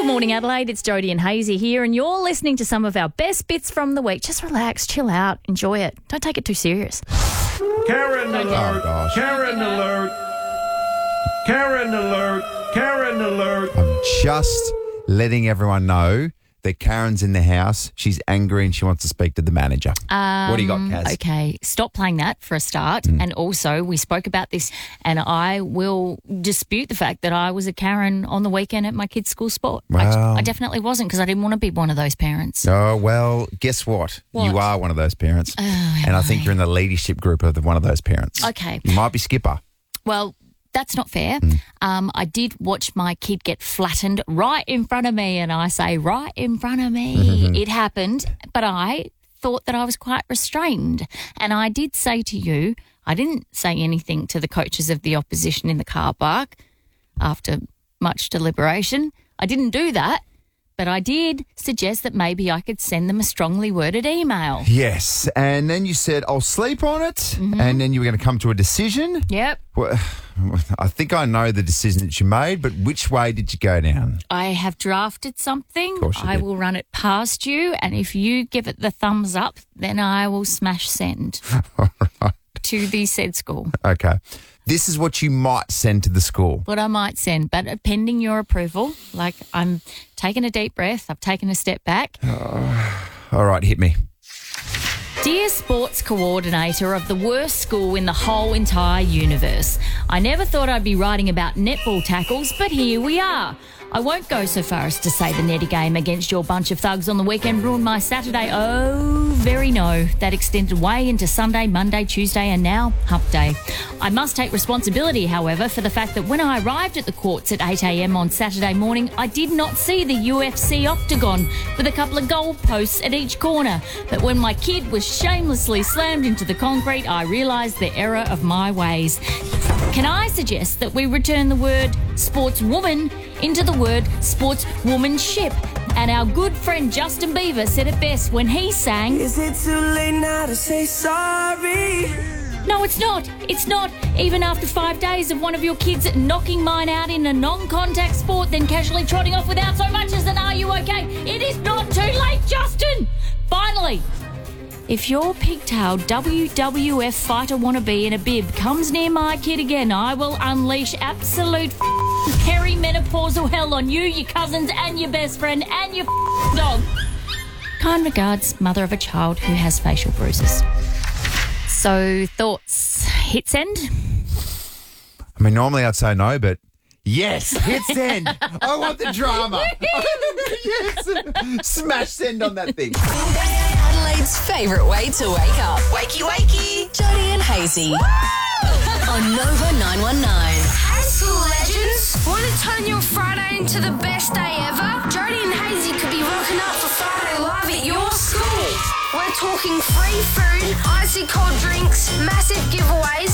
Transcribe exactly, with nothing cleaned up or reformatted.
morning, Adelaide. It's Jodie and Hazy here, and you're listening to some of our best bits from the week. Just relax, chill out, enjoy it. Don't take it too serious. Karen alert! Oh, Karen alert! Karen alert! Karen alert! I'm just letting everyone know that Karen's in the house. She's angry and she wants to speak to the manager. Um, what do you got, Kaz? Okay, stop playing that for a start. Mm. And also, we spoke about this, and I will dispute the fact that I was a Karen on the weekend at my kids' school sport. Well, I, I definitely wasn't, because I didn't want to be one of those parents. Oh, well, guess what? What? You are one of those parents. Oh, and I think you're in the leadership group of the, one of those parents. Okay. You might be skipper. Well, that's not fair. Mm. Um, I did watch my kid get flattened right in front of me, and I say right in front of me. Mm-hmm. It happened, but I thought that I was quite restrained. And I did say to you, I didn't say anything to the coaches of the opposition in the car park after much deliberation. I didn't do that. But I did suggest that maybe I could send them a strongly worded email. Yes. And then you said, I'll sleep on it. Mm-hmm. And then you were going to come to a decision. Yep. Well, I think I know the decision that you made, but which way did you go down? I have drafted something. Of course you I did. will run it past you. And if you give it the thumbs up, then I will smash send All right. to the said school. Okay. This is what you might send to the school. What I might send, but pending your approval, like I'm taking a deep breath, I've taken a step back. Uh, all right, hit me. Dear sports coordinator of the worst school in the whole entire universe, I never thought I'd be writing about netball tackles, but here we are. I won't go so far as to say the netty game against your bunch of thugs on the weekend ruined my Saturday. Oh, very no. That extended way into Sunday, Monday, Tuesday, and now hump day. I must take responsibility, however, for the fact that when I arrived at the courts at eight a.m. on Saturday morning, I did not see the U F C octagon with a couple of goal posts at each corner. But when my kid was shamelessly slammed into the concrete, I realised the error of my ways. Can I suggest that we return the word sportswoman into the word sportswomanship? And our good friend Justin Bieber said it best when he sang, Is it too late now to say sorry? No, it's not. It's not. Even after five days of one of your kids knocking mine out in a non-contact sport, then casually trotting off without so much as an "Are you okay?" It is not too late, Justin. Finally, if your pigtailed W W F fighter wannabe in a bib comes near my kid again, I will unleash absolute perimenopausal hell on you, your cousins, and your best friend, and your dog. Kind regards, mother of a child who has facial bruises. So, thoughts? Hit send? I mean, normally I'd say no, but yes, hit send. I want the drama. Yes. Smash send on that thing. Adelaide's favourite way to wake up. Wakey, wakey. Jodie and Hazy. On Nova nine one nine. Hey, school legends. Want to turn your Friday into the best day ever? Jodie and Hazy could be rocking up for Friday Live at your school. We're talking free food, icy cold drinks, massive giveaways,